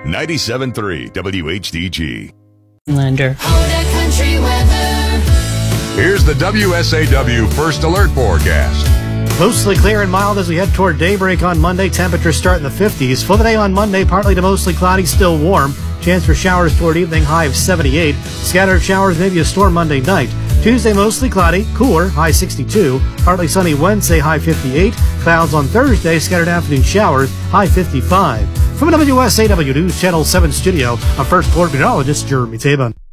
97.3 WHDG. Lender. Country weather. Here's the WSAW First Alert forecast. Mostly clear and mild as we head toward daybreak on Monday. Temperatures start in the 50s. For the day on Monday, partly to mostly cloudy, still warm. Chance for showers toward evening, high of 78. Scattered showers, maybe a storm Monday night. Tuesday, mostly cloudy, cooler, high 62. Partly sunny Wednesday, high 58. Clouds on Thursday, scattered afternoon showers, high 55. From WSAW News Channel 7 studio, a First Alert meteorologist, Jeremy Taban.